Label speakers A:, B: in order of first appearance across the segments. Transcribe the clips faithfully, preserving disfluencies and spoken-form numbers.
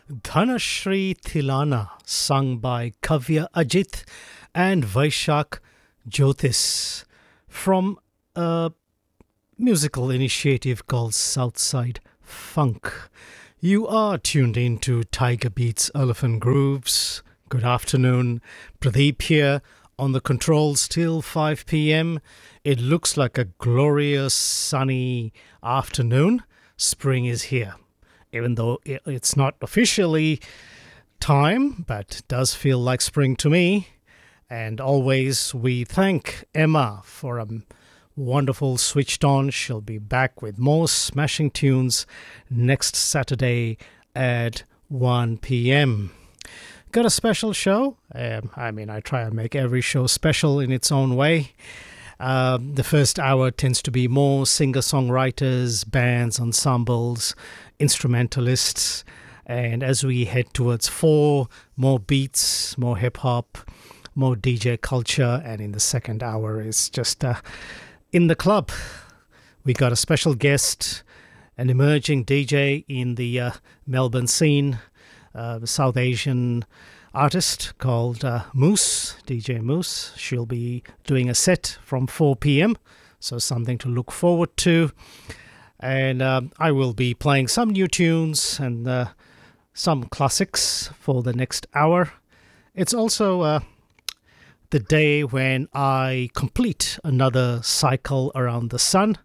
A: Dhanashri Thilana, sung by Kavya Ajit and Vaishak Jyotis from a musical initiative called Southside Funk. You are tuned into Tiger Beats Elephant Grooves. Good afternoon. Pradeep here on the controls till five p.m. It looks like a glorious sunny afternoon. Spring is here. Even though it's not officially time, but it does feel like spring to me. And always we thank Emma for a wonderful switched on. She'll be back with more smashing tunes next Saturday at one p.m. Got a special show. Um, I mean, I try and make every show special in its own way. Um, the first hour tends to be more singer-songwriters, bands, ensembles, instrumentalists. And as we head towards four, more beats, more hip-hop, more D J culture. And in the second hour is just uh, in the club. We got a special guest, an emerging D J in the uh, Melbourne scene, uh, the South Asian artist called uh, Moose, D J Moose. She'll be doing a set from four p.m, so something to look forward to. And um, I will be playing some new tunes and uh, some classics for the next hour. It's also uh, the day when I complete another cycle around the sun.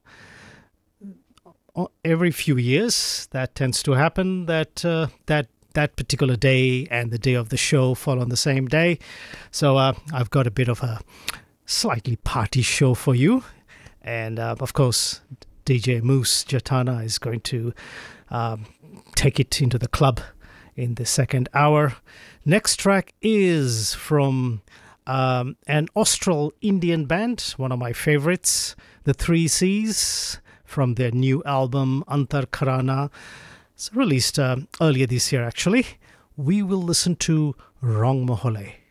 A: Every few years, that tends to happen, that uh, that that particular day and the day of the show fall on the same day. So uh, I've got a bit of a slightly party show for you. And uh, of course, D J Moose Jatana is going to um, take it into the club in the second hour. Next track is from um, an Austral-Indian band, one of my favorites, the Three C's, from their new album, Antar Kharana. It's released uh, earlier this year, actually. We will listen to Rong Mohole.